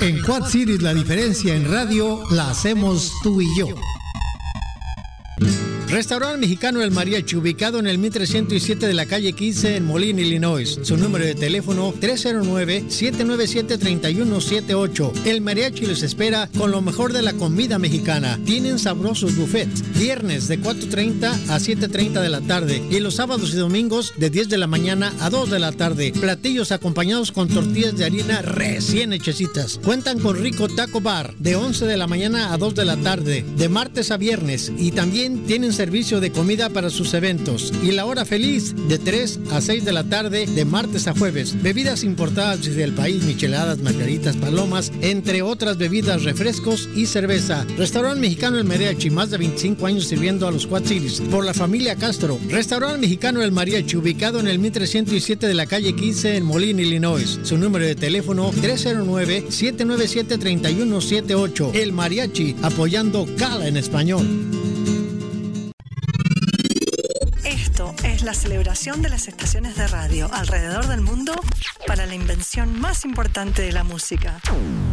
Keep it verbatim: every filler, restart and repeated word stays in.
En Quad Cities la diferencia en radio la hacemos tú y yo. Restaurante Mexicano El Mariachi, ubicado en el mil trescientos siete de la calle quince en Moline, Illinois. Su número de teléfono tres cero nueve, siete nueve siete, tres uno siete ocho. El Mariachi les espera con lo mejor de la comida mexicana. Tienen sabrosos buffets. Viernes de cuatro treinta a siete treinta de la tarde y los sábados y domingos de diez de la mañana a dos de la tarde. Platillos acompañados con tortillas de harina recién hechecitas. Cuentan con rico taco bar de once de la mañana a dos de la tarde, de martes a viernes, y también tienen servicio de comida para sus eventos. Y la hora feliz de tres a seis de la tarde de martes a jueves. Bebidas importadas desde el país, micheladas, margaritas, palomas, entre otras bebidas, refrescos y cerveza. Restaurante Mexicano El Mariachi, más de veinticinco años sirviendo a los Quad Cities. Por la familia Castro. Restaurante Mexicano El Mariachi, ubicado en el mil trescientos siete de la calle quince en Moline, Illinois. Su número de teléfono tres cero nueve, siete nueve siete, tres uno siete ocho. El Mariachi, apoyando Cala en español. Esto es la celebración de las estaciones de radio alrededor del mundo para la invención más importante de la música.